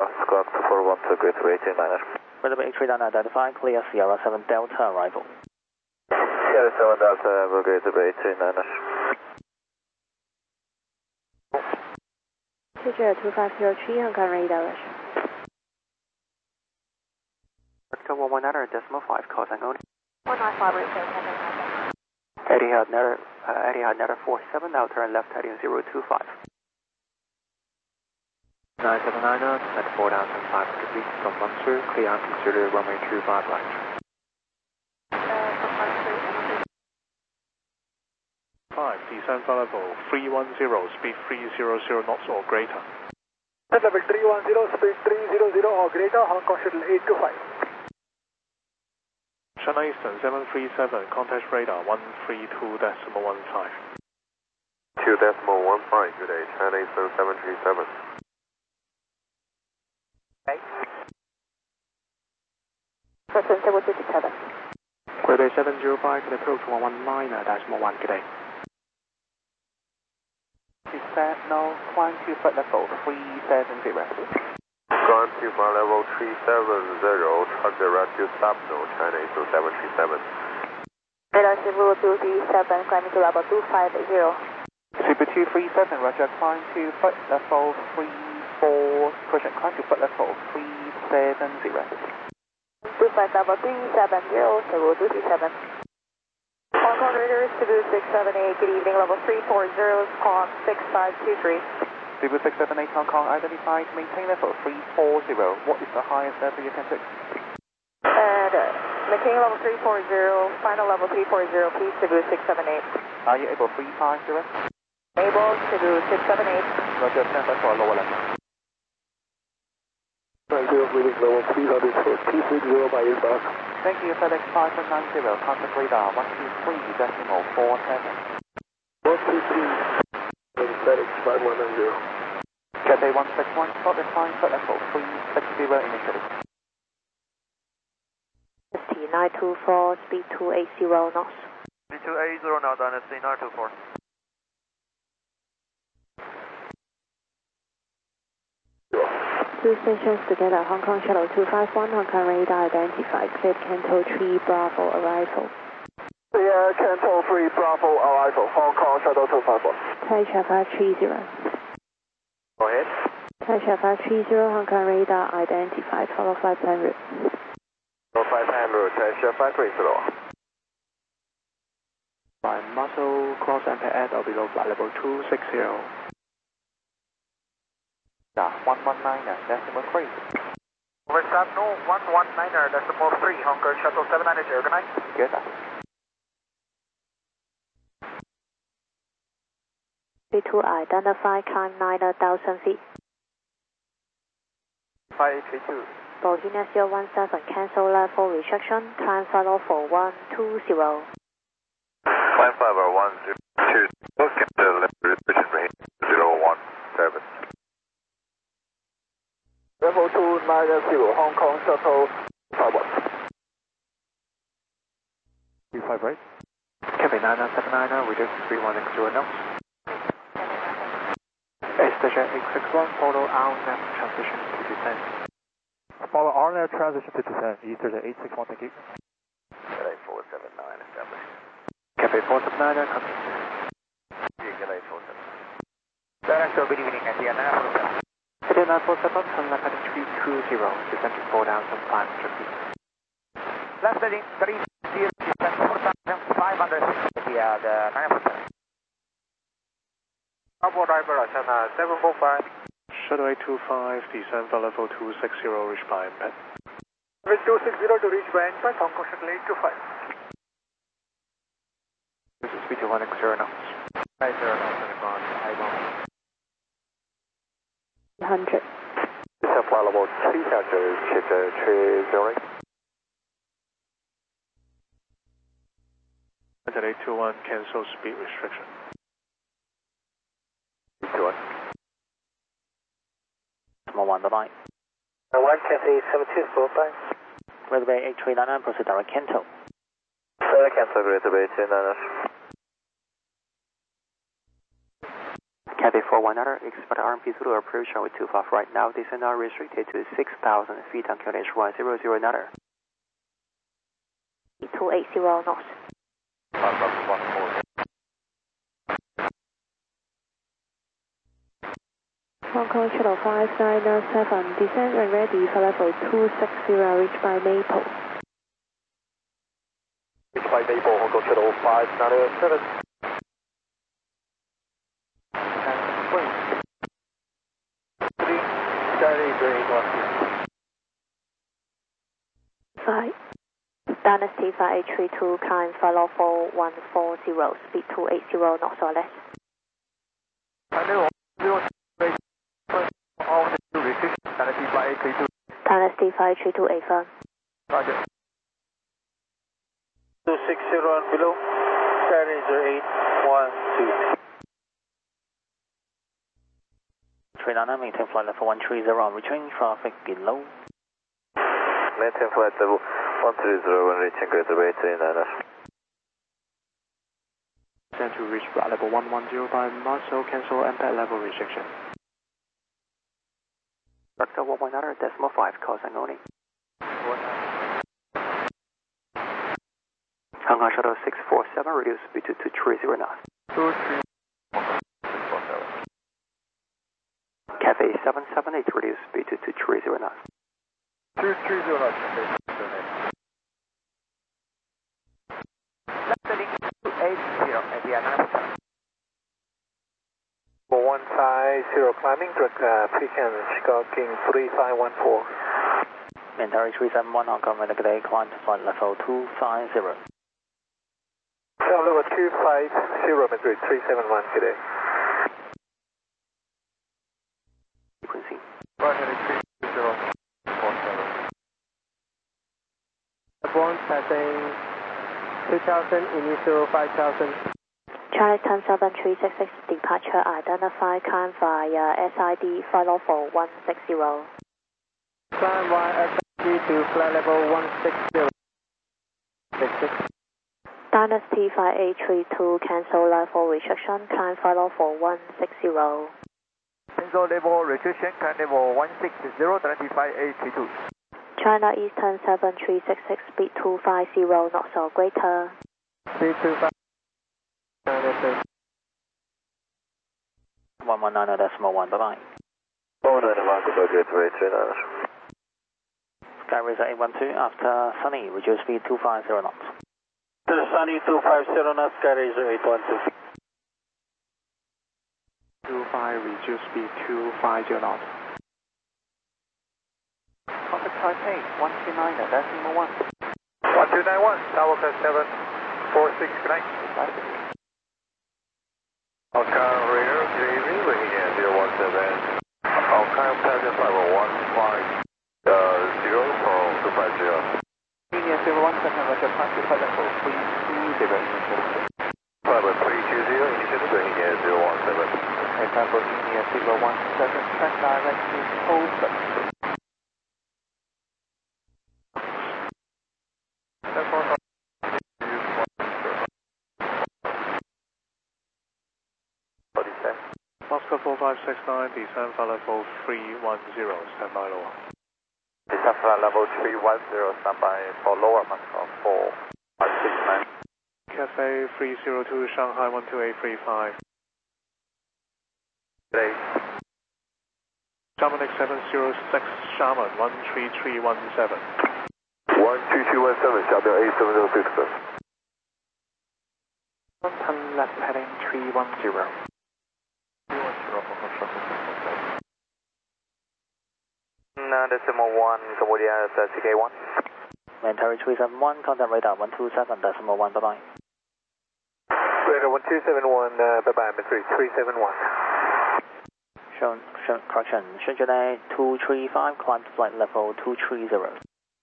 Squawk 412, Greater Bay 29er. Weather Bay 39 identified, clear Sierra 7 Delta arrival. Sierra 7 Delta, Greater Bay 29er. Teacher 2503, Hong Kong radar. Victor 119.5, closing only. 195 return, Etihad Netter 47, now turn left heading 025. 979er, at 4,500 feet from Munster, clear and consider runway 25 right. 5, descend level 310, speed 300 knots or greater. Level 310, speed 300 or greater, Hong Kong shuttle 825. China Eastern 737, contact radar 132.15. 2.15, good day, China Eastern 737. Okay. Person 757. Quebec 705, can approach 119.1, good day. Descend now, climb to flight level 370. Gone to flight level 370, track direct to stop zone, China Eastern 737. Radar Cebu 237, climbing to level 250. Super 237, roger, climb to flight level 34, push and climb to flight level 370. 25 level 370, Cebu 237. Hong Kong radar Cebu 678, good evening, level 340, squawk 6523. Cebu 678 Hong Kong identified, maintain level 340. What is the highest level you can take? And maintaining level 340, final level 340, please, Cebu 678. Are you able 350? Able, Cebu 678. Roger, stand by for a lower level. Reading level 300 for 260 by inbound. Thank you, FedEx 5190, contact radar 123.47. 123, FedEx 5190. Cathay 161, start the climb, flight level 360 initially. 924, speed 280 knots. Speed 280 now, Dynasty 924. Two stations together, Hong Kong Shuttle 251, Hong Kong radar identified, cleared Canto 3 Bravo arrival. Yeah, Canto 3 Bravo arrival, Hong Kong Shuttle 251. Taisha 530. Go ahead. Taisha 530, Hong Kong radar identified, follow flight plan route. Follow flight plan route, Taisha 530. By muscle, cross and at or below flight level 260. 119er, decimal 3. Overstop, no, 119er, decimal 3, Hong Kong Shuttle 790, good night. Good. B2 identify, climb 9,000 feet. 5832. Bohemia 017, cancel level restriction, climb follow for 120. Climb 50102, cancel level restriction rate 017. Level 290, Hong Kong Shuttle 51. 25 right. Cathay 9979, reduce 3160 knots. Station 861, follow RNAV transition to descent. Follow RNAV transition to descent, Eastern 861, thank you. Cathay 479 established. Cathay 479, continue. Cathay 479. Director, good evening, Indianapolis. Cathay 947, turn left heading 320, descent to 4,500 feet. Left heading 3, descent 4,500 feet, the 9%. Bravo driver, China 745. Shuttle 825, descend for level 260, reach by impact. With 260 to reach by impact, Hong Kong Shuttle 825. This is speed 160 knots. 50 knots, on I-bound. 100. Descend flight level 300, check 308. 821, cancel speed restriction. 821. Small 1, bye-bye. 1 Cathay 7245. Weather Bay 8399, proceed direct Canto. Cancel Greater Bay 29er. Cathay 419, expect RMP Zulu approach runway 25 right now. Descent now restricted to 6,000 feet on QNH 100 nutter. 280 knots. Hong Kong Shuttle 597, descent and ready for level 260, reached by Maple. Reached by Maple, Hong Kong Shuttle 597. Dynasty 5832, climb follow 4140, speed 280 knots or less. Dynasty 5832, affirm. Roger. 260 and below, Skyranger 812. 399, maintain flight level 130, returning traffic below. Maintain flight level 130 and reaching greater bay 399. Send to reach flight level 110 by Marcel, cancel impact level restriction. Vector 119, decimal 5, closing only. Hong Kong Shuttle 647, reduce speed to 230 knots. 647. Cathay 778, reduce speed to 230 knots. 230 knots. Landing 280 at the announcement. 150 climbing, direct Pekin, Chicago King 3514. Mentari 371, Hong Kong Renegade, climb to flight level 250. Level 250, Madrid 371 today. Frequency. Roger, 32047. Upon passing 2000, initial 5000. Charlie 17366, departure identified, climb via SID, follow for 160. Climb via SID to flight level 160. 66. Dynasty 5832, cancel level restriction, climb follow for 160. Cancel level restriction, climb level 160, Dynasty 5832. China Eastern 7366, speed 250 knots or greater. Speed 250. 119.1, bye-bye. 191, goodbye, greater bay 399. Skyranger 812, after Sunny, reduce speed 250 knots. Sunny 250 knots, Skyranger 812. 25, reduce speed 250 knots. Contact Taipei 129, decimal 1. 1291, Tower Class 746, good night. Hong Kong Radar, good evening, looking at 017. Hong Kong Passenger Flight 150 from 250. Linear 017, Roger, climb to flight level 320, Flight level 320, initially looking at 017. Okay, Bravo Linear 017, track direct to Open. Oscar 4569, descend flight level 310, standby lower. Descend flight level 310, standby for lower Moscow 4569. Cathay 302, Shanghai 12835. Today. Dominic 706, Shaman 13317. 12217, Xiaobiao 8706. 110 left heading 310. Decimal 1, Cambodia, CK1. Mentari 371, contact radar 127, decimal 1, bye-bye. Radar 1271, bye-bye, Madrid 371. Correction, Shenzhen 235, climb to flight level 230.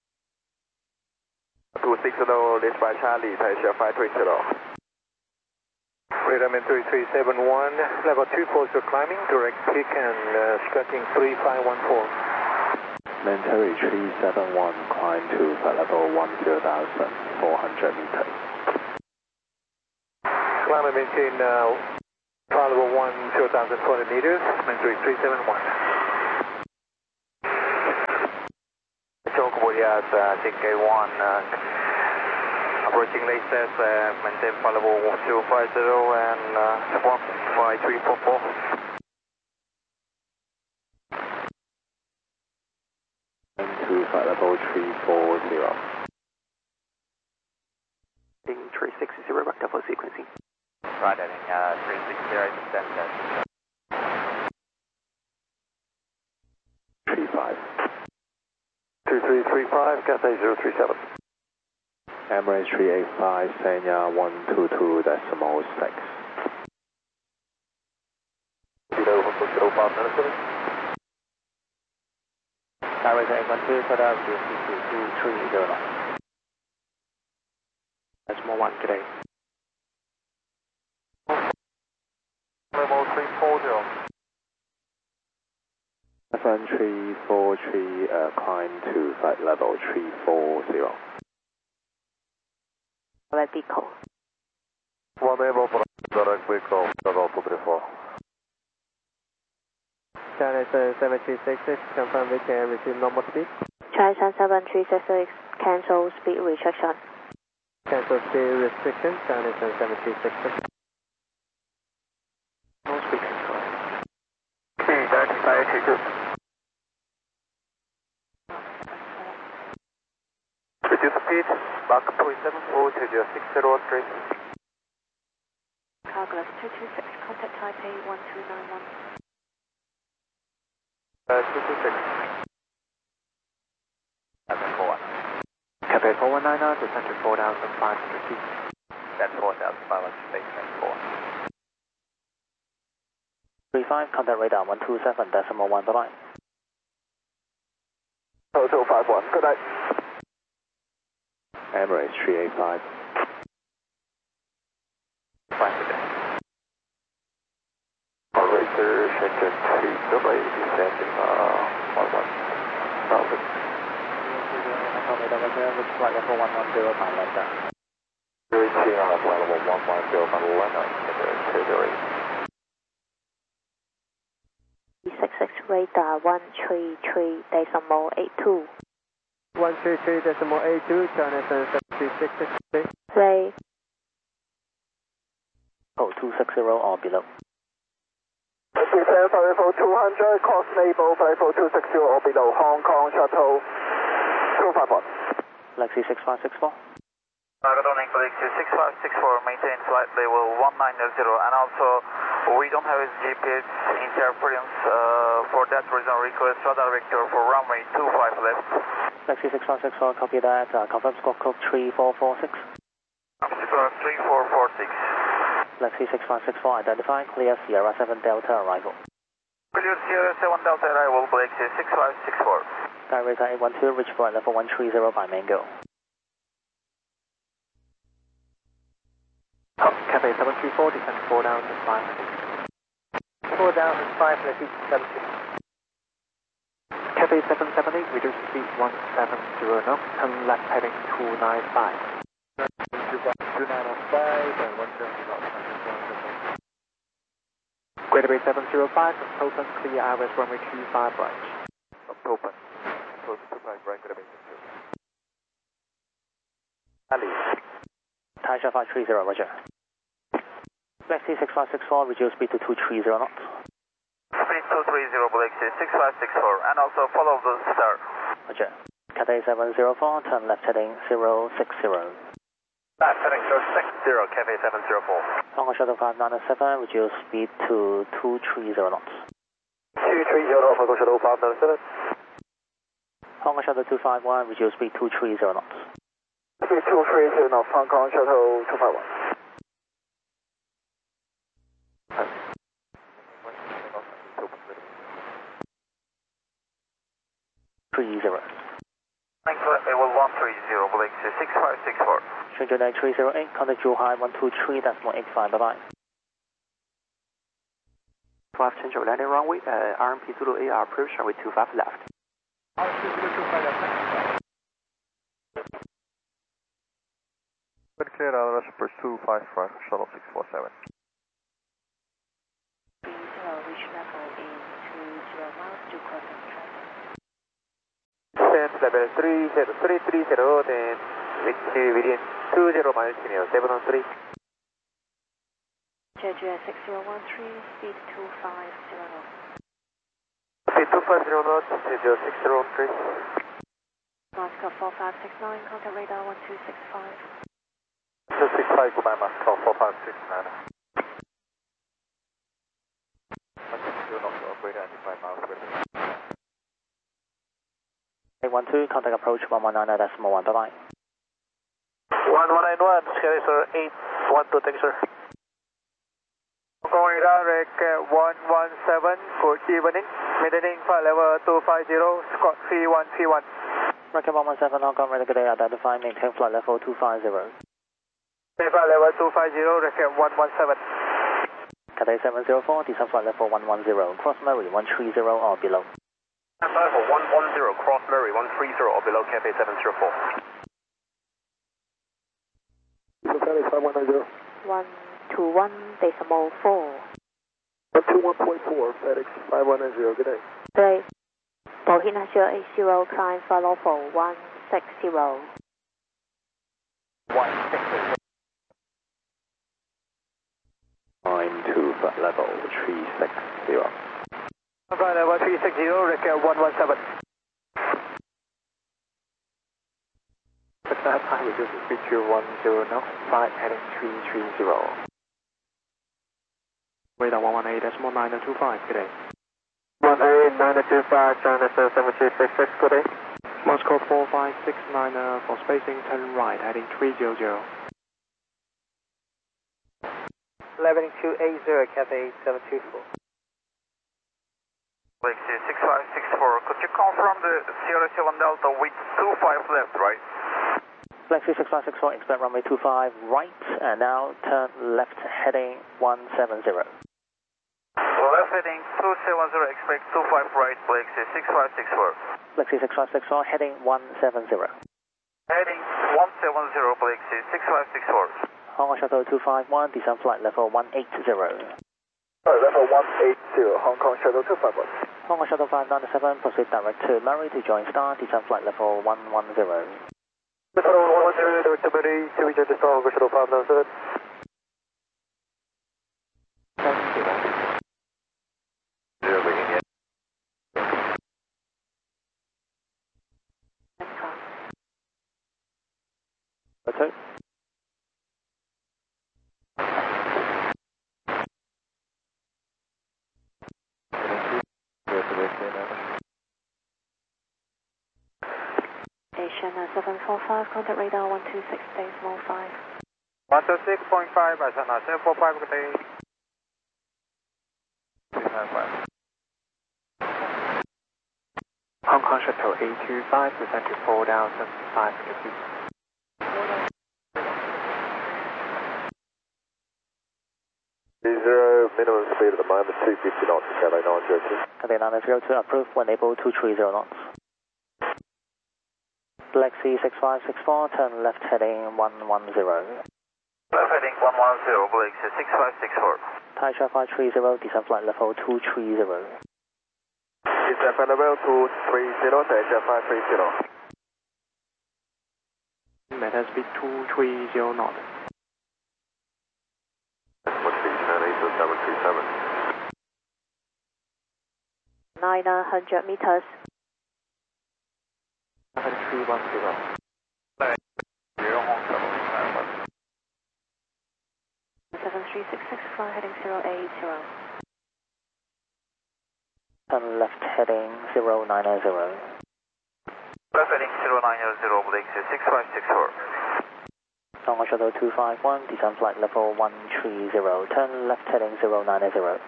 260, list by Charlie, Taisha 530. Radar Madrid 371, level 240 climbing, direct Pekin, Chicago King 3514. Mentari 371, climb to flight level 10,400 meters. Climb and maintain flight level 2,400 meters, Mandarin 371. Choke Boreas, TK1, approaching latest, maintain flight level 250 and 15344. To flight level 340. 360, back double sequencing. Right, heading 360, descent. 35. 2335, Cathay 037. Emirates 385, Sanya 122.6. Below 105, Direct 812, for that, reduce to 230. That's more 1 today. Level 340. F1 343, climb to flight level 340. Direct vehicle. One level for direct vehicle, level 234. China 7366, confirm we can resume normal speed. China 7366, cancel speed restriction. Cancel speed restriction, China 7366. No speed control. Direct 582. Reduce speed, Mach 0.74 to 6013. Carglass 226, contact Taipei 1291. 226. That's 41. Cathay 4199, descend to 4,500 feet. That's 4,500 feet, that's 4. 35, contact radar 127.1, bye-bye. Hotel 51, good night. Emirates 385. Fine today. Operator, Shenzhen 2, double descending 11,000. Which flight level 110, final lambda. Reaching on flight level 110, final lambda, Cathay 66 radar 133.82. 133.82, China 7366. Ray. Oh, 260 or below. Descend flight level 200, cross naval flight level 260 or below, Hong Kong Shuttle 251. Lexi 6564. Good morning, Lexi 6564, maintain flight level 190, and also we don't have a GPS interference. For that reason, request radar vector for runway 25 left. Lexi 6564, copy that. Confirm squawk code 3446. 3446. Lexi 6564, identify, clear Sierra 7 Delta arrival. Clear Sierra 7 Delta arrival, Lexi 6564. Direct 812, reach flight level 130 by Mango. Cathay 734, descend 4,500. 4,500 feet, 70. Cathay 778, reduce speed 170 knots, turn left heading 295. 295 and 170 knots. Greater Bay 705, open, clear ILS runway 25 right. Open. Close to flight, right, good. Ali. Taisha 530, roger. Lexi 6564, reduce speed to 230 knots. Speed 230, Lexi 6564, and also follow the star. Roger. Cathay 704, turn left heading 060. Left heading 060, Cathay 704. Hong Kong Shuttle 597, reduce speed to 230 knots. 230 knots, Hong Kong Shuttle 597. Hong Kong Shuttle 251, reduce speed 230 knots. Speed 230 knots, Hong Kong Shuttle 251. 30. Thanks for level 130, Lexi 6564. Shenzhen 9308, contact Zhuhai 123.85, bye-bye. 12 change of landing runway, RMP Zulu AR approach, runway 25 left. Clear, RS Pursuit 255, Shuttle 647. level 330, then within 20 miles, 713. JGS 6013, speed 250 knots. Speed 250 knots, JGS 6013. Moscow 4569, contact radar 1265. 265, goodbye, Moscow 4569. 812, contact approach 119.1, bye-bye. 1191, Sky sir, 812, thank you, sir. Going direct 117, good evening. Maintaining flight level 250, squawk 3131. Rocket 117, Hong Kong, ready good day, identify, maintain flight level 250. Flight level 250, Rocket 117. Cathay 704, descend flight level 110, cross Murray 130 or below. Level 110, cross Murray 130 or below, Cathay 704. Cathay 5190. 121.4. 121.4, FedEx 5190, good day. Today, Boeing 080, climb follow for 160. 160. Climb to flight level 360. Flight level 360, Rocket 117. That time we just speed to 10 now, flight heading 330. Radar 118.925, good day. 18925, China 7366, good day. Moscow 4569 for spacing, turn right, heading 300. Leveling 280, Cathay 724. Lexi 6564, could you confirm the Sierra 7 Delta with 25 left, right? Lexi 6564, expect runway 25 right, and now turn left heading 170. Left heading 270, expect 25 right, Lexi 6564. Lexi 6564, heading 170. Heading 170, Lexi 6564. Hong Kong Shuttle 251, descend flight level 180. Level 180, Hong Kong Shuttle 251. Hong Kong Shuttle 597, proceed direct to Murray to join Star, descend flight level 110. Shuttle 110, direct to Murray, to reach the Star, Hong Kong Shuttle 597. Okay. Asian 745, contact radar 126, decimal 5. 126.5, Asana 745, good day. Hong Kong Shuttle 825, descend to 4,500 feet. Zero, minimum speed at the moment, 250 knots, Cathay 902. Cathay 902, approved when able 230 knots. Lexi 6564, turn left heading 110. Left heading 110, Lexi 6564. Taisha 530, descend flight level 230. Descend flight level 230, Taisha 530. Maintain speed 230 knots. What's the turn 737? 900 meters. 310. 7366, fly heading 080. Turn left heading 090. Left heading 090, Lexi 6564. Hong Kong Shuttle 251, descend flight level 130, turn left heading 090. Turn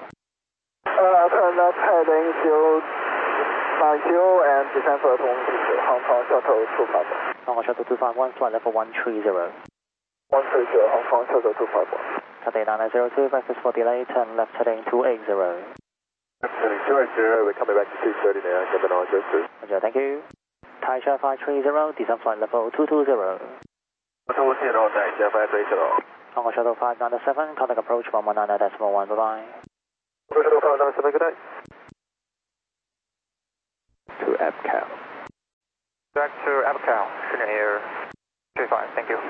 left heading 090 and descend flight 130, Hong Kong Shuttle 251. Hong Kong Shuttle 251, flight level 130. 130, Hong Kong Shuttle 251. Cathay 902, breakfast for delay, turn left heading 280. Heading 280, we're coming back to 230 now, Cathay 902. Roger, thank you. Taisha 530, descend flight level 220. 220, Taisha 530. Hong Kong Shuttle 597, contact approach 119.1, bye-bye. Shuttle 597, good day. To APCAL. direct to Abacal, Senior here, 35, thank you.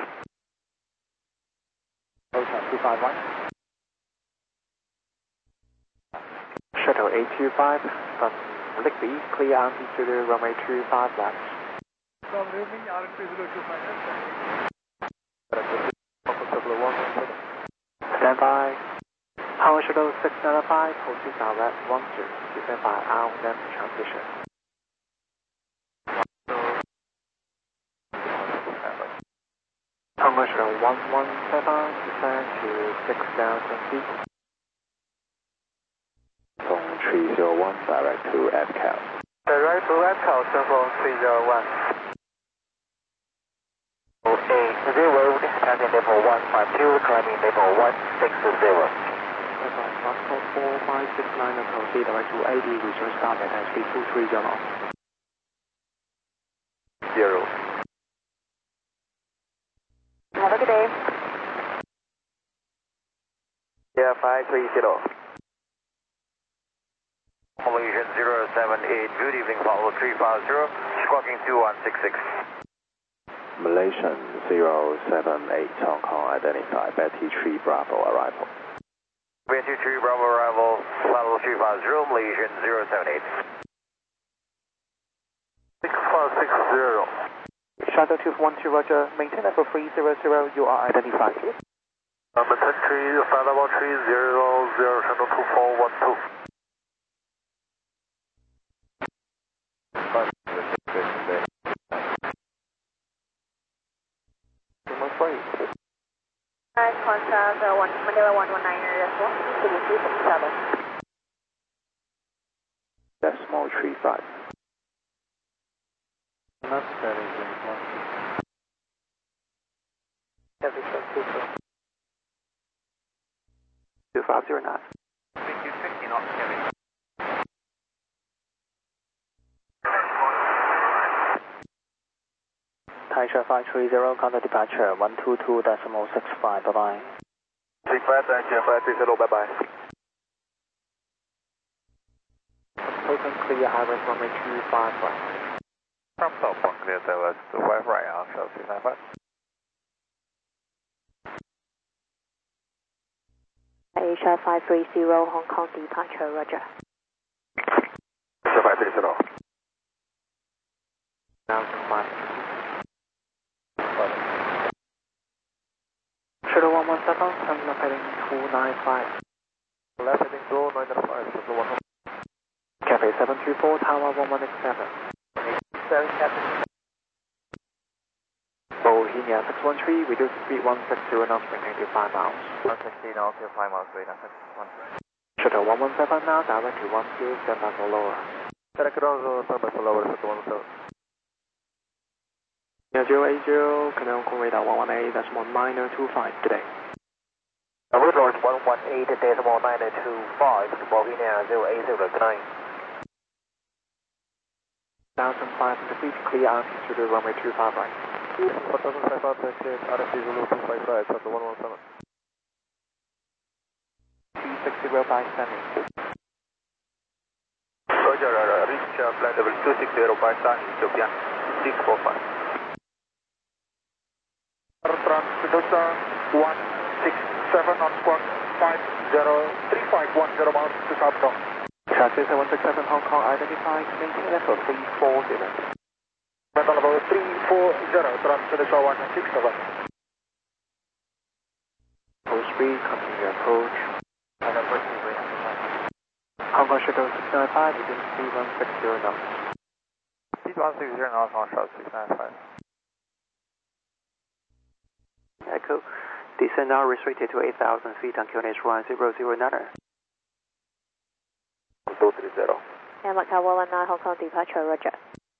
Hotel 25 right. Shuttle 825 from Ligby, clear altitude runway 25 left. From Ligby, altitude 25 Stand by. Power Shuttle 695, proceed direct 12, descend by hour left transition. Power Shuttle 117, descend to 6,000 feet. From 301, direct to Abacal. Direct to Abacal, from 301. 0, descending level 152, climbing level 160. Foxtrot 4569, proceed direct to 80, return start at speed 230 knots. 0. Have a good day. Yeah, 530. Malaysian 078, good evening, follow 350, squawking 2166. Malaysian 078, Hong Kong, identify Betty 3 Bravo arrival. Betty 3 Bravo arrival, follow 350, Malaysian 078. 6560. Shuttle 212, roger, maintain level 300, you are identified. Maintain 3, flight level 300, channel 2412. Contact Manila 119, Decimal 35. Not very good. 2509. Taisha 530, counter departure 122.65, bye-bye. 65, Taisha 530, bye-bye. Open clear highway runway 25 right. From Southbound, clear towards 25 right, Shuttle 295. Asia 530, Hong Kong departure, roger. Asia 530. 1005. Shuttle 117, turn left heading 295. Left heading 295, Shuttle 117. Cafe 724, Tower 1187. 7 Captain. Bohemia 613, reduce speed 160 knots, maintain to 5 miles. 160 knots to 5 miles, wait, 1. Shuttle 117 now, direct to 12, stand by for lower. Direct to stand by for lower, Shuttle 117. 080, Canal Radar 118, decimal 925 today. Route Lord 118, decimal 925, Bohemia 080, good night. 1,500 feet, clear altitude runway 25 right. 1,500 feet, RFC Zulu 255, Shuttle 117. 260 by standing. Roger, reach flight level 260 by standing, Ethiopia 645. Transducer 167 on squawk 503510 miles to southbound. Transducer 167 Hong Kong identified, maintain level 340. Mental level 340, transducer 167. Full speed, continue approach. Hong Kong Shuttle 695, reduce speed 160 knots. Speed 160 knots on Shuttle 695. Echo, descend now restricted to 8,000 feet on QNH 1009. 230. And Macau 119, Hong Kong departure, roger.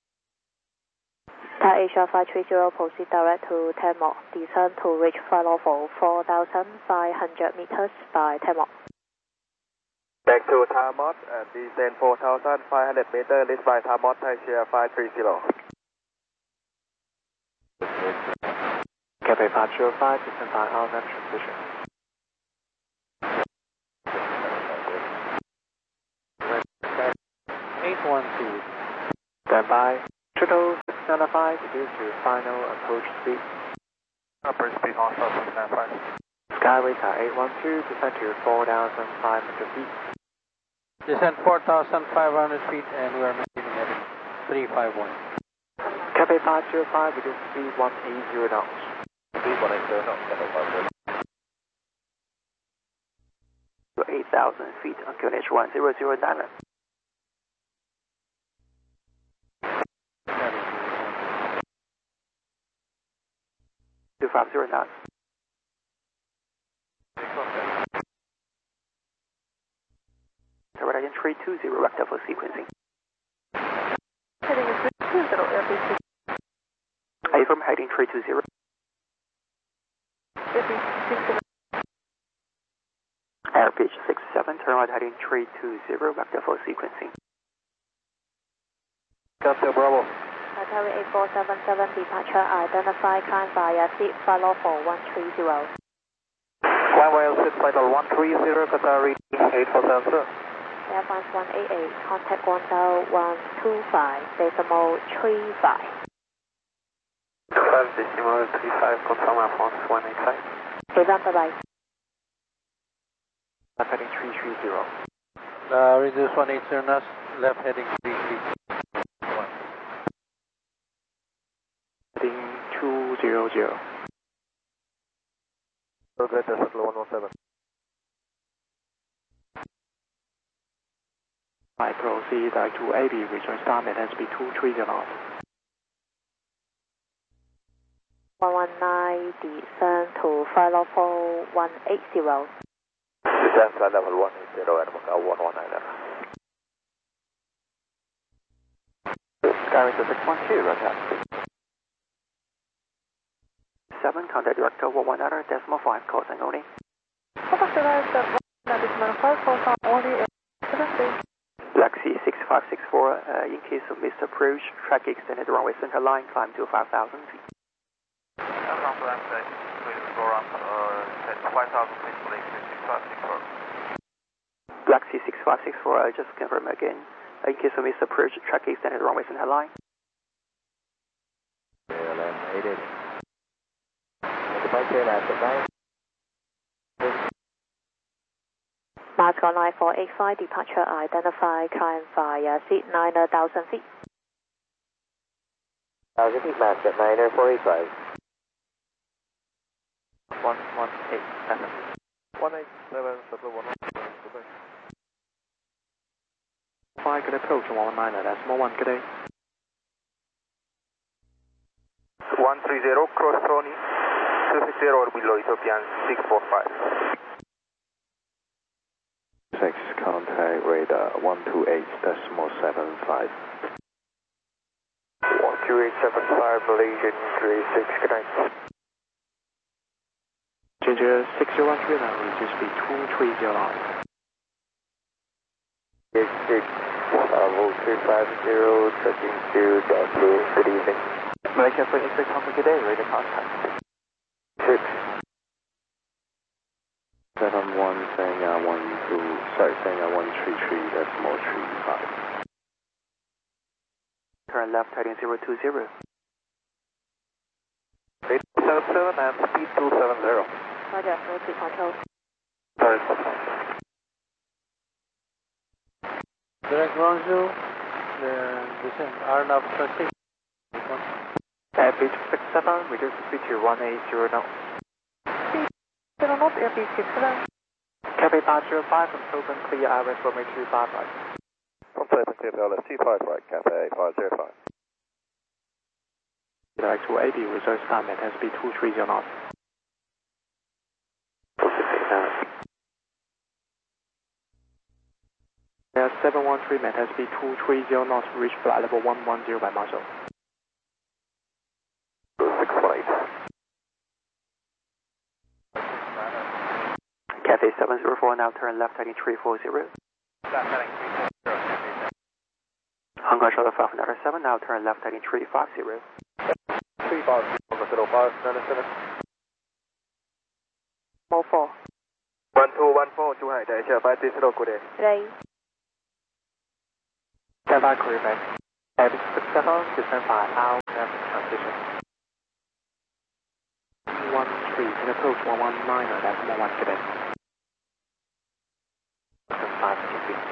Thai Asia 530, proceed direct to Tamok, descend to reach flight level 4,500 meters by Tamok. Back to Tamot and descend 4,500 meters, list by Tamot, Thai Asia 530. Cafe Departure 5, descend by our left transition. 812. Stand by. Shuttle 695, reduce to final approach speed. Upper speed on 695. Skyway tower 812, descend to 4,500 feet. Descend 4,500 feet and we are maintaining heading 351. Cathay 505, reduce speed 180 knots. Speed 180 knots, Cathay 505. 8,000 feet on QNH 1009. 250 knots. Tower 320, vector for sequencing. Heading 320, airbase Affirm heading 320. Airbase 67, turn right heading 320, vector for sequencing. Delta Bravo. Atari 8477, departure identify, climb via seat, follow for 130. Runway 06, vital 130, Qatari 8477. Air France 188, contact 125, decimal 35. 5 decimal 35, confirm Air France 185. Event, bye-bye. Left heading 330. Reduce 180 knots, left heading 331. Heading 200. Progress Desert 117. I proceed direct to AB, return start at SB 230 knots. 119, descend to flight level 180. Descend flight level 180 and Macau 119 left. Skyway to 612, roger. 7, contact director 119, decimal 5, closing only. Contact director 119, closing only. Galaxy 6564, in case of missed approach, track extended runway center line, climb to 5,000 feet. Aircraft Lambda, please go around at 5,000 feet, please, 6564. Galaxy 6564, just confirm again, in case of missed approach, track extended runway center line. KLM 88. Departure at the 9. Moscow 9485, departure identify, climb via seat 9,000 feet. 1,000 feet, mask at 9485. 118, 187, Circle 117. 5, good approach, 119, decimal 1, good day. 130, cross Tony, 260 or below, Ethiopian 645. 6, contact radar 128.75. 12875, Malaysian 36, good night. Ginger 6013, now reduce speed 230 knots. 66, Bravo 350, touching to Darfur, good evening. Malaysia 386, good day, radar contact. 6. 71, saying 133.35. Turn left heading 020. 877 and speed 270. Roger, rotate control. Sorry. Direct Ronzo, descend RNAV 36. Airbase 67, reduce speed to 180 knots. 0 knots, airbase 67. Cathay 505, from open clear airway for me 255. From open clear PLS 25 right, Cathay 505. Direct to AB, reserve time at SB 230 knots. 713 at SB 230 knots, reach flight level 110 by Marshall. 618. Cathay 704, now turn left heading 340. Hong Kong Shuttle 597, now turn left heading 350. 350, 597. 04. 1214, 珠海，等一下，5 Digital, good day. Ray. Stand by, Korea Bay. Airbase 67, descend 5 out. transition. 13 in approach 119, that's 1 today. 500 feet.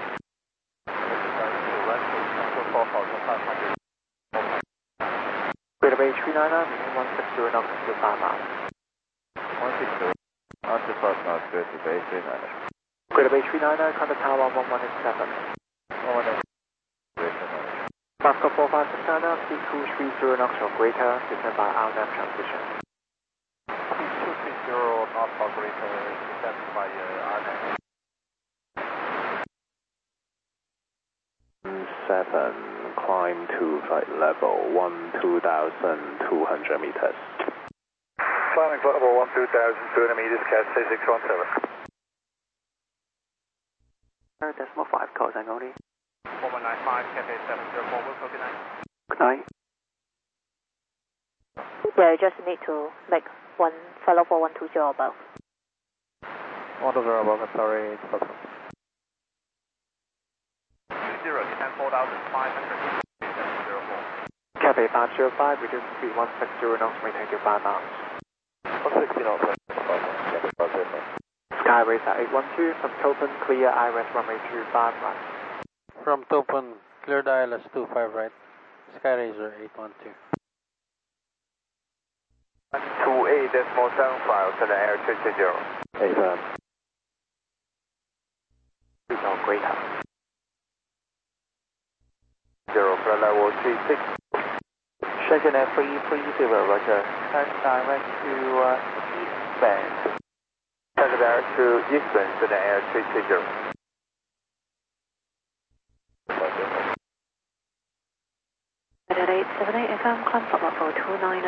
Greater Bay 399, 160 knots to 5 miles. 160, after 5 knots, Greater Bay 399. Greater Bay 399, contact tower 117. 5 45 China, C230 knots or greater, descend by RNAV transition. C230 knots or greater, descend by RNAV. 7, climb to flight level 12,200 meters. Climbing flight level 12,200 meters, CAT 6617. Decimal 5, calls and only. 4195, Cathay 704, will good night. Good night. Yeah, you just need to make one follow for 120 above. 120 above, sorry, it's possible. 0, descend 4,500, 704. Cathay 505, reduce speed 160 knots, maintain to 5 miles. 160 knots, Cathay 505. Skyways at 812, from Topen, clear IRS runway 25 right. From Topen, cleared ILS 25 right. Skyracer 812. 28.75 to the air 220. 87. Please on greater. 0 flight level 36. Shenzhen at 330, roger. Turn direct to eastbound. Turn direct to eastbound to the air 320. At 878 FM, climb flight level 290.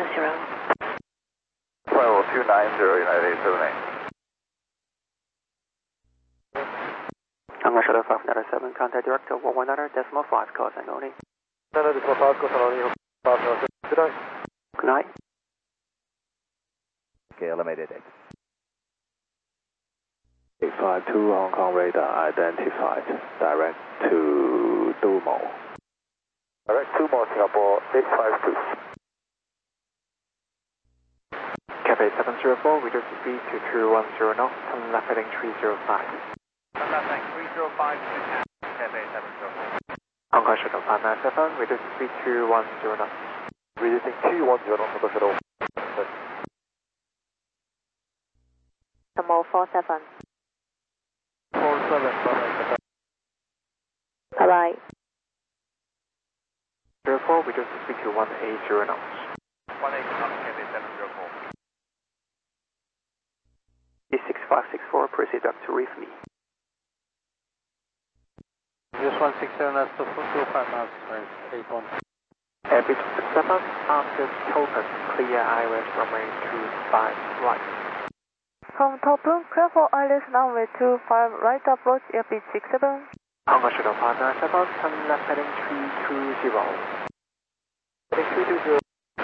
Level 290, United 78. Hangar Shuttle 597, contact director 119, decimal 5, calls and only. Decimal 5, calls and only. 5 good night. Good night. Okay, eliminated it. 852 Hong Kong radar identified. Direct to Dumo. Direct to Singapore 852. Cathay 704, reduce speed to 210 knots, turn left heading 305. Contact 305 to Cathay 704. Hong Kong Shuttle 597, reduce speed to 110 knots. Reducing 210 knots, Hong Kong Shuttle. Number 47. 47, Bye-bye. 04, reduce speed to 180 knots. 180 knots, Cathay 704. D6564, proceed up to reef me. Just 167, that's 25 miles, right? 81. Airbus 67, after Topen, clear IRS runway 25 right. From Topen, clear for ILS runway 25 right approach Airbus 67. Hong Kong Shuttle 597, turn left heading 320. Heading 320.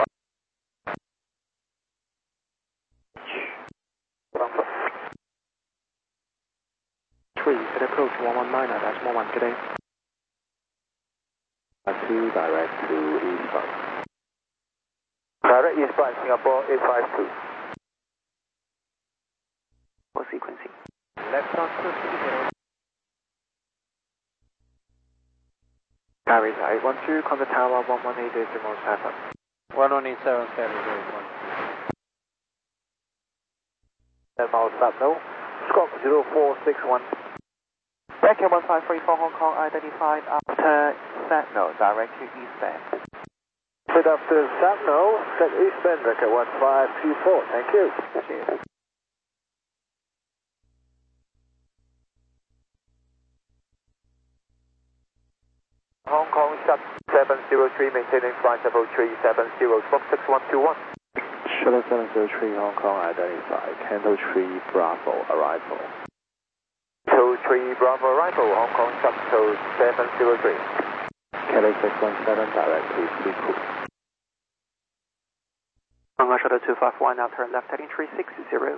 3, at approach 119, that's 11 today. 2 direct to eastbound. Direct eastbound Singapore 852. For sequencing. Left on 230. Skyways at 812, contact tower 118.7. 1187, Skyracer 812. 10 miles up now. Scott 0461. Back at 1534 Hong Kong, identified after Satno, direct to eastbound. Set after Satno, set eastbound, back at 1524, thank you. Cheers. Hong Kong shut 703, maintaining flight level 370, Fox 6121. Shuttle 703 Hong Kong identified. Candle 3 Bravo arrival. 23 Bravo arrival, Hong Kong shut 703. Cathay 617 direct to Siku. Hong Kong Shuttle 251, now turn left heading 360.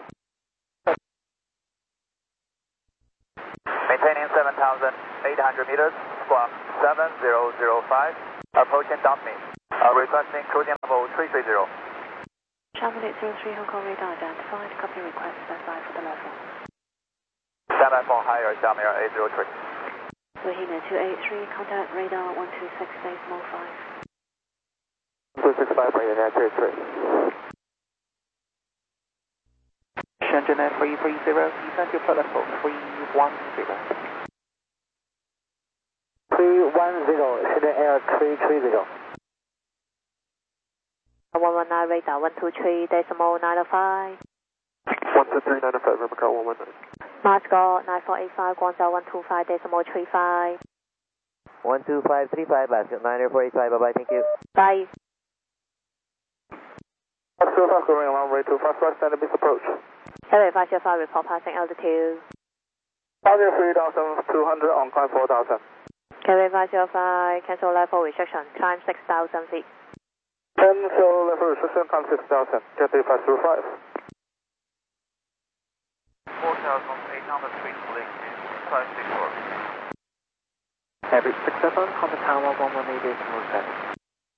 Maintaining 7,800 meters, squawk 7005, approaching Dummy. Requesting coding level 330. Channel 803 Hong Kong radar identified. Copy request specified for the level. Stand by for higher, Jamir 803. Wahina 283, contact radar 126 decimal 5. 265 for United 283. Shenzhen Air 330, descend to flight level 310. 310, Shenzhen Air 330. 119 radar 123 decimal 905. 12395, remember car 119. Moscow 9485, Guangzhou 125 decimal 35. 12535, basket 9485, bye bye, thank you. Bye. Oscar 5 going along runway 255, standard base approach. Carrier 505, report passing altitude. 3,200 on climb 4,000. Carrier 505, cancel level restriction, climb 6,000 feet. Cancel level restriction, climb 6,000. Cathay 505. 4,800 feet, link 564. Heavy 67, Honda Tower 118 decimal 7.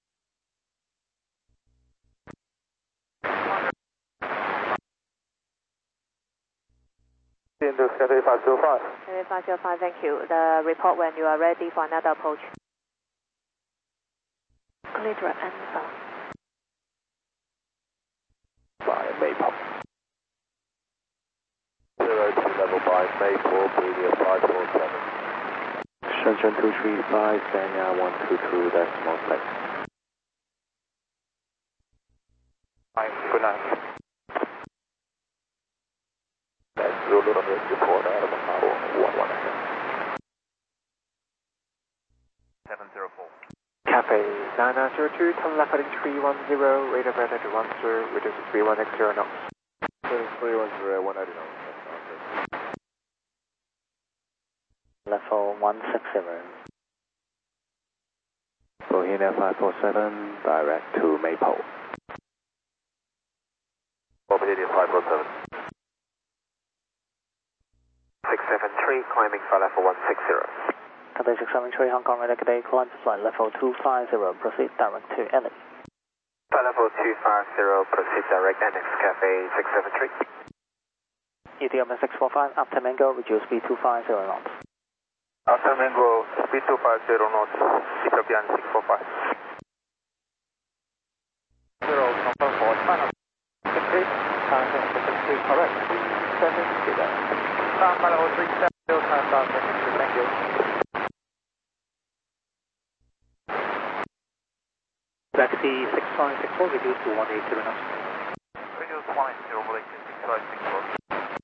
Into Cathay 505. Carrier 505, thank you. The report when you are ready for another approach. Glider answer. By Maple. 02 level 5, Maple, Media 547. Shenzhen 235, Sanya 122 decimal 6. Good night. Zulu report out of Macau 118. 704. Cafe 9902, turn left heading 310, radar better to 10, reduce 3160 knots. 310, 190 knots. Level 160. Bohemia 547, direct to Maple. Bohemia 547. 673, climbing for level 160. Cathay 673, Hong Kong radar today, climb to flight level 250, proceed direct to LA. Flight level 250, proceed direct NX Cafe 673. ETM 645, after Mango, reduce speed 250 knots. After Mango, speed 250 knots, Ethiopian 645. 0, confirm for final. 6, correct. 7, get that. Flight level 370, time down, thank you. Taxi 6564, reduce to 180 knots. Reduce 180, Blake 6564.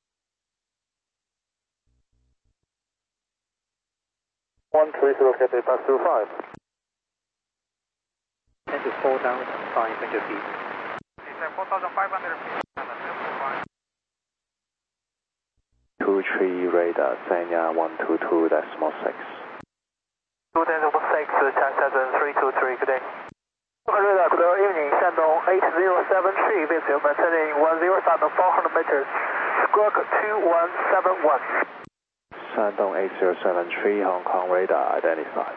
130, Cathay 525. 10 to 4,500 feet. Descend 4,500 feet, 23 radar, Sanya 122 decimal 6. 2 decimal 6, Changsheng 323, good day. Radar, good evening, Shandong 8073, visual maintaining 10,400 meters, squawk 2171. Shandong 8073, Hong Kong radar identified.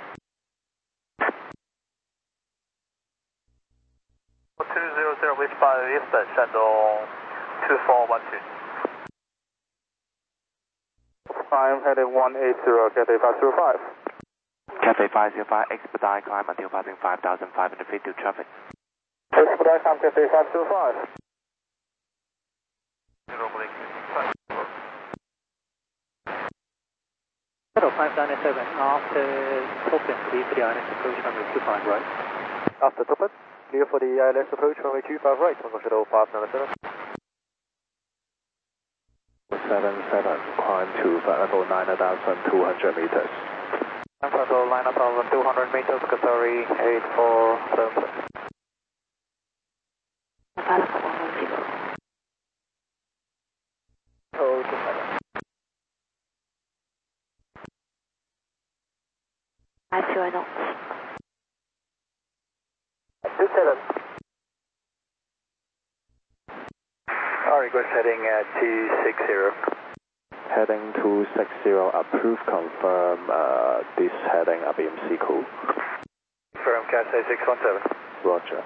200 westbound eastbound, Shandong 2412. Climb heading 180, Cathay 505. Cafe 505, expedite climb until passing 5,500 feet to traffic. Expedite climb Cathay 525. 0 Blake 6564. Shadow 597, after Topin, clear for the ILS approach runway 25 right. After Topin, clear for the ILS approach runway 25 right, Shadow 597. 77, climb to flight level 9,200 meters. Total line up 1,200 meters, Qatari 8476. Hold 27. 50 knots. 27. Request heading 260. Heading 260, approved, confirm this heading BMC cool. Confirm Cathay 617. Roger.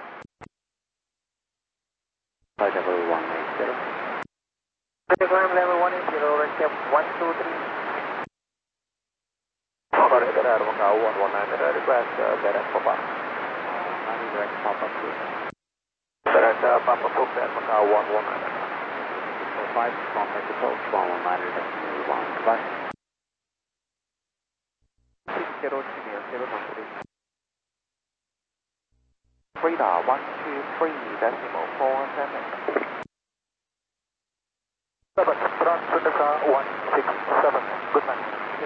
Flight level 180. Program level 180, recap 123. Operator there, Macau 119, request direct Papa. Direct Papa 2. Direct Papa 2, Macau 119. 5, contact approach 119.1. Goodbye. 60 013. Radar 123.47. 7, transfer car 167. Good night.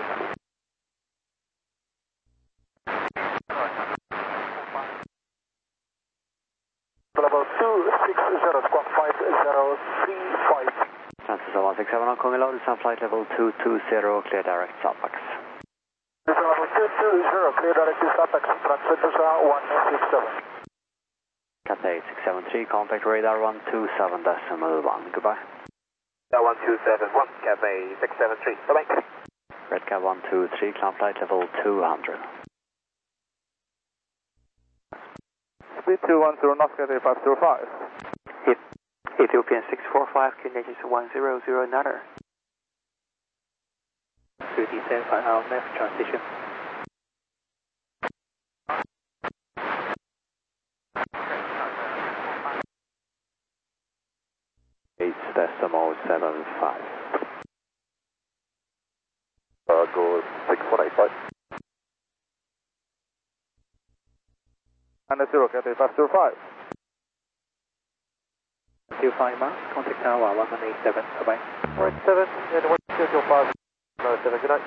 Level 260, squawk 5035. Transfer 167 Hong Kong, hello, this is flight level 220, clear direct Southpax. This is level 220, clear direct to Southpax, transfer to 167. Cathay 673, contact radar 127.1, goodbye. 1271, Cathay 673, bye-bye. Redcap 123, climb flight level 200. Speed 210, North Cathay 505. Ethiopian 645, Canadian 100 another. To descend by our left transition. Decimal 75. Go 6485. And 0, Cathay 505. 25 miles, contact tower 187, bye-bye. 187, and 105, 7, good night.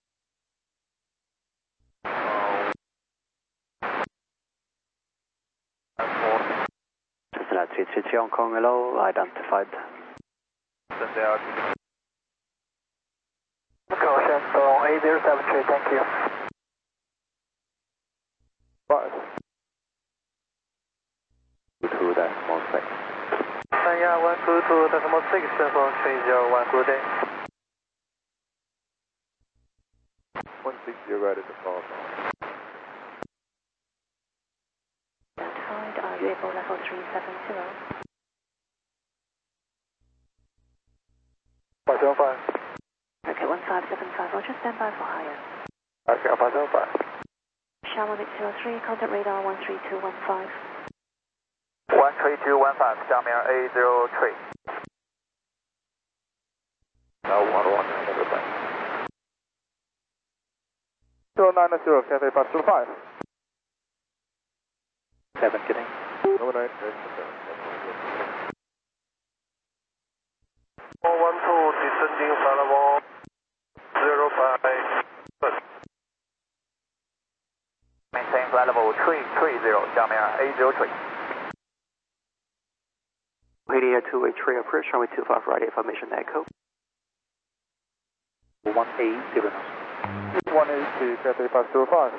Cincinnati 333 Hong Kong, hello, identified. Caution, so 8073, thank you. 5. 22.6. Yeah, 122.6, transform 301, good day. 160 ready to follow. Identified, are you able level 370? 575. Okay, 1575, Roger, stand by for higher. Okay, 575. Shalom 803, contact radar 13215. 13215, Xiaomi 803. Now 119, goodbye. 090, Cathay 525. 7, kidding. Overnight, 412, descending flight level 05. Maintain flight level 330, Xiaomi 803. Waiting at 2-way tree approach, runway 25 right, information echo. 180. 180, Cathay 505.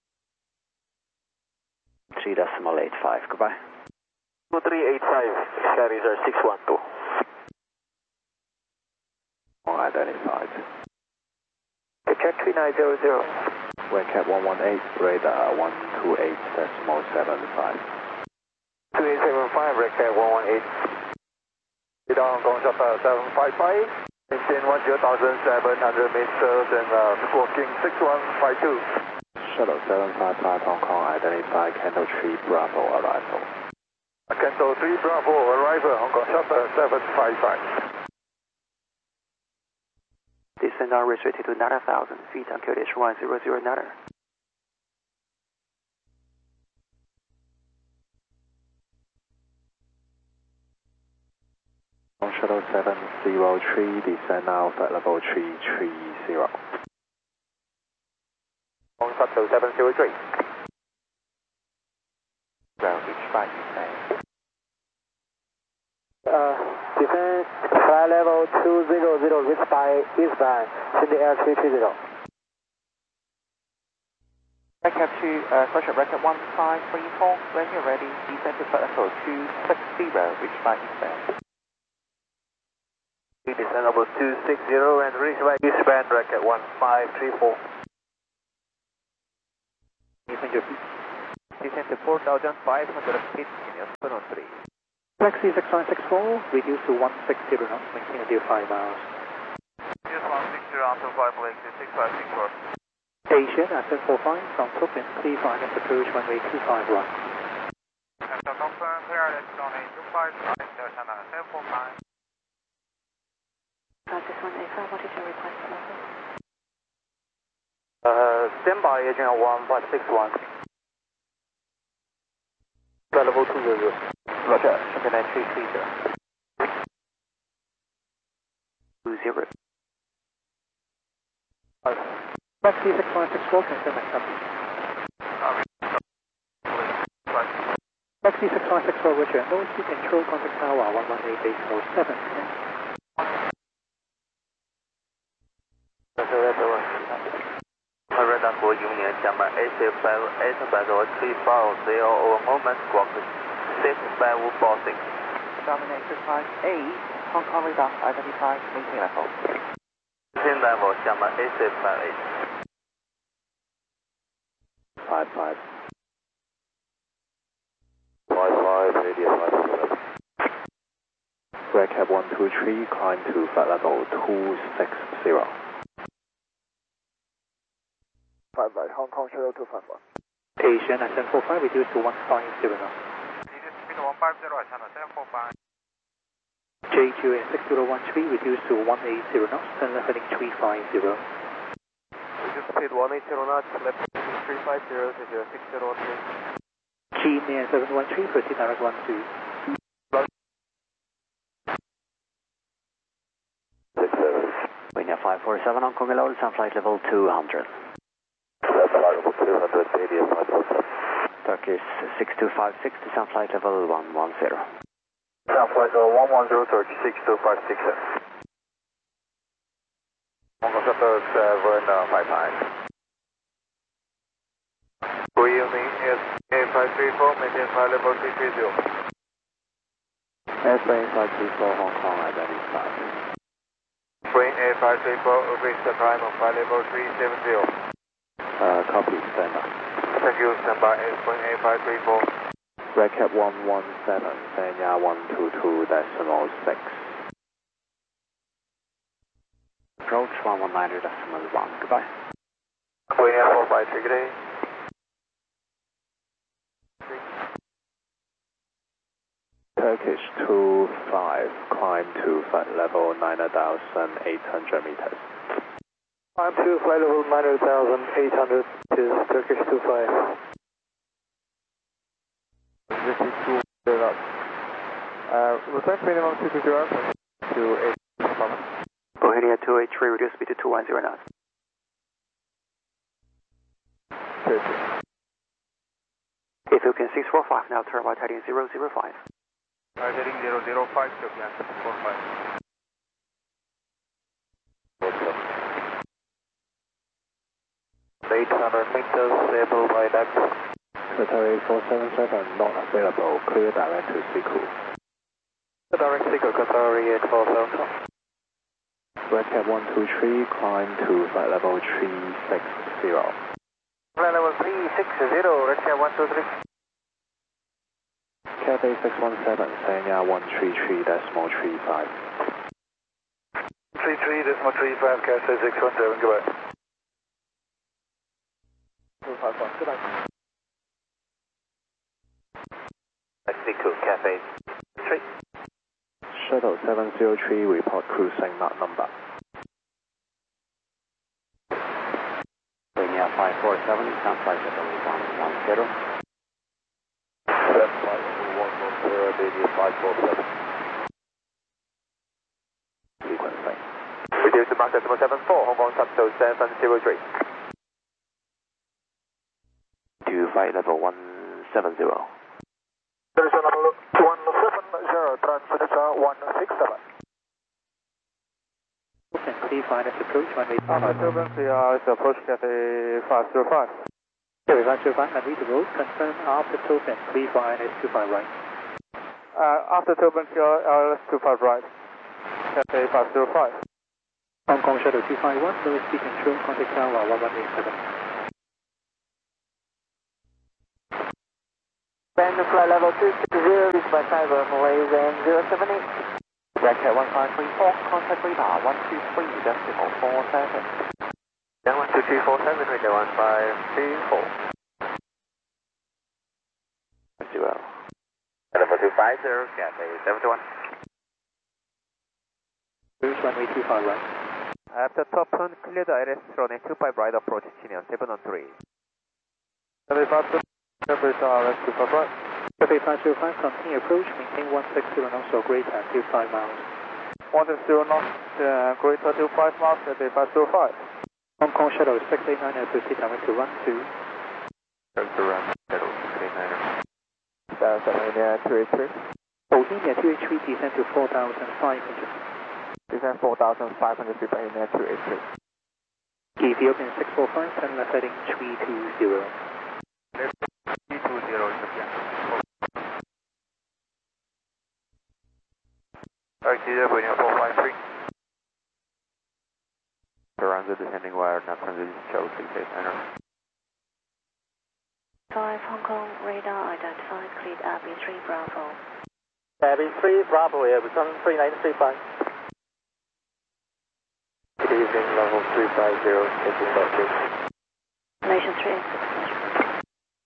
3.85, goodbye. 2385, Charlie 612. Identified. Check 3900. Redcap 118, radar 128.75. 2875, Redcat 118. Down Hong Kong Chopper 755. Maintain 10,700 meters and squawking 6152. Shuttle 755 Hong Kong, identified Candle 3 Bravo arrival. Candle 3 Bravo, arrival Hong Kong Chopper 755. Descend now restricted to 9,000 feet on QDH 100 another. Shuttle 703, descend now, flight level 330. On Shuttle 703. Ground reach 5, Defense flight level 200, reach by eastbound, send the air 330. Redcap 2, correction, Redcap 1534, when you're ready, descend to flight level 260, reach by eastbound. Descend level 260 and reach by eastbound, Redcat 1534. Messenger Descend to 4,500 feet in your 703. Taxi 6964, reduce to 160 knots, maintain a 5 miles. Just 160 on to 5 Lake 6564. Asian at 745, from Tokyo, clear finance approach runway 25 right. After confirm, clear at runway 25 right, Delta 745. This 185, what is your request level? Stand by, agent 1561. Level 200. Roger, Chicken 330. 20. Taxi 6964, confirm accept. Taxi 6964, Roger, no speed control, contact tower 118.807. Radar 国营年向满 AC5830 over moment squawk 6546. Dominator 58, Hong Kong radar, identified, maintain level. Maintain level 向满 AC58. 55. 55, radio 57. Red Cap 123, climb to flight level 260. 5 right, Hong Kong Shuttle 251. Asian at 745, reduce to 150 knots. Reduce speed 150 at channel 745. JQ at 6013, reduce to 180 knots, turn left heading 350. Reduce speed 180 knots, left 350, 6013. G near 713, proceed direct 12. 67. Wind 547 on Kong Load, sun flight level 200. Flight level 200, radio 547. Turkish 6256, descent flight level 110. Descent flight level 110, Turkish 6256. Hong Kong Shuttle 755. Good evening, A534, maintain flight level 330. Airplane 534, Hong Kong identified. Spring A534, reach the climb on flight level 370. Copy, stand by. Thank you, stand by, Spring A534. Red Cap 117, Sanya 122.6. Approach 119.1, goodbye. Queen Air 453, good day. Turkish 25, climb to flight level 9,800 meters. Climb to flight level 9,800 is Turkish 25. This is 2 knots. Request minimum 220 hours to 8 knots. Bohemia 283, reduce speed to 210 knots. 30. Ethiopian 645, now turn right heading 005. Heading 005, Ethiopian 645. 800 meters, stable by duct. Qatari 477, not available, clear direct to Siku. Direct Siku, Qatari 847. Red Cap 123, climb to flight level 360. Flight level 360, Red Cap 123. Cathay 617, Sanya 133.35. 33.35, Cathay 617, goodbye. 251, goodbye. Siku, Cafe 3. Shuttle 703, report cruising not number. Bohemia 547, sun flight level 110. Descent flight level 110, radio 547. Sequencing. Reduce to Mark 774, Hong Kong Shuttle 703. To flight level 170. There is a level 170, transfer 167. Okay, clear finance approach, runway Turbulence, is approach Cathay 505. Cathay 505, and read the road, confirm after turbulence, clear finance 25 right. After turbulence, LS 25 right. Cathay 505. Hong Kong Shuttle 251, low speed control, contact tower 1187. Then flight level 260, reach by cyber, Malaysia 078. Racket 1534, contact radar 123.47. Then 12347, radio 1524. 0. Level 250, Cathay 71. Cruise runway 25 right. After top turn, clear the ILS runway 25 right, approach Chinian 713. Cathay 505, RS 25 right. Cathay 505, continue approach, maintain 160 knots or greater, 25 miles. 160 knots, greater to 5 miles, Cathay 505. Hong Kong Shuttle 689er, proceed direct to run 2. Direct to run, Shuttle 689er. Linear 283. Bohemia 283, descend to 4,500. Descend 4,500 feet by linear 283. Ethiopian 645, turn left heading 320. 320 is the plan. Arcadia, Bohemia 453. Around the descending wire, not from the Shuttle 689er. 5 Hong Kong radar identified, cleared Abbey 3 Bravo. Abbey 3 Bravo, yeah, become 3935. Good evening, level 350, taking about 2. Malaysia 386.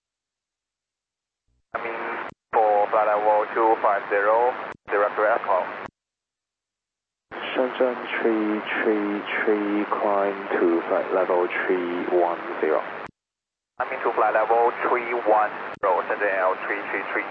Coming for flight level 250, direct to aircraft. Shenzhen 333, climb to flight level 310. Coming to flight level 310, Shenzhen L333.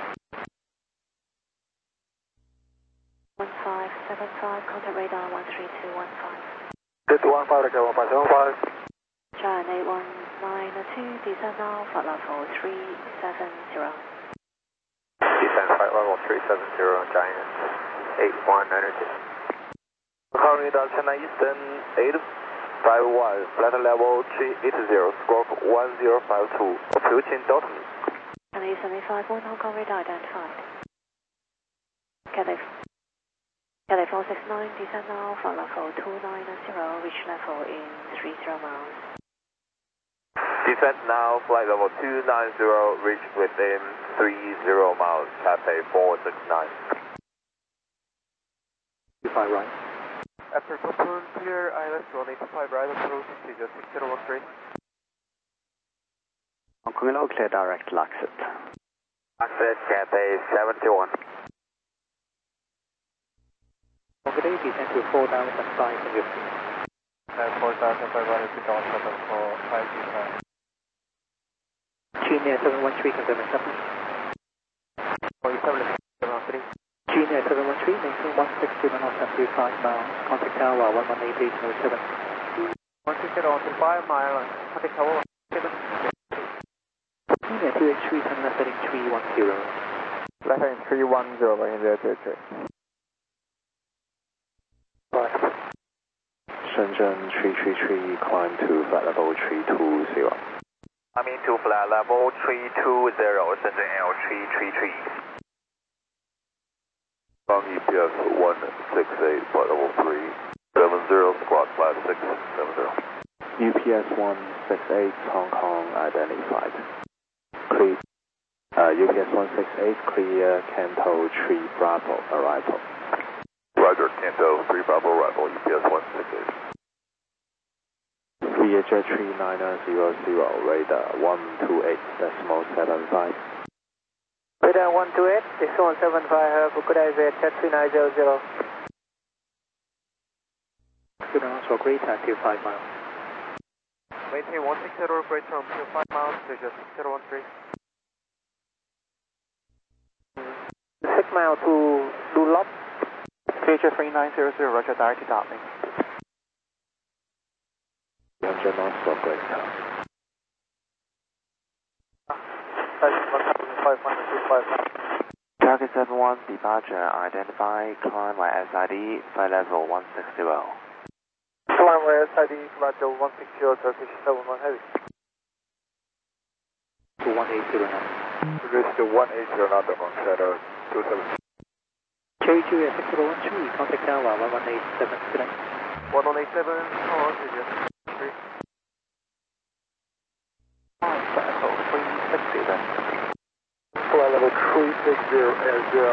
1575, contact radar 13215. 3215, radar 1575. China 8192, descend now, flight level 370. Descend flight level 370, China 8192. Current radar China Eastern 851, flight level 380, squawk 1052, approaching Dalton. China Eastern 851, Hong Kong radar identified. Cathay 469, descend now, flight level 290, reach level in 30 miles. Descent now, flight level 290, reach within 30 miles, Cathay 469. 25 right. After top turn, clear ILS runway 25 right, approach Interior 6013. Hong Kong Hello, clear direct Laxet. Access Cathay 71. Today descend to 4,500 feet. 4,500 feet on shuttle for 5 descent. Junior 713, confirm acceptance. 4773. Junior 713, maintain 160 knots and 25 miles. Contact tower 118.07. 160 on 5 miles, contact tower 7. Junior 283, turn left heading 310. Left heading 310, by India 283. Shenzhen 333, climb to flight level 320. Coming to flight level 320, Shenzhen L333. Long EPS 168, flight level 370, squawk flight 670. UPS 168, Hong Kong identified. Clear. UPS 168, clear Canto 3 Bravo arrival. Roger, Canto 3 Bravo arrival, UPS 168. Viager 3900, radar 128.75. Radar 128, this 175, Fukuda is at 3900. Good knots or greater, 25 miles. Maintain 160, greater on 5 miles, Viager 6013. 6 mile to Dunlop. Viager 3900, Roger, direct to Dartmouth. 100 knots or greater. 1,525. Target 71, departure identified, climb by SID, flight level 160. Climb by SID, flight level 160, Turkish 71 heavy. To 180 knots. Reduce to 180 knots on shadow 27. Cherry 2 at 6013, contact tower 1187 today. 1187, call Viager 3. Flight level 360 then. Flight level 360 as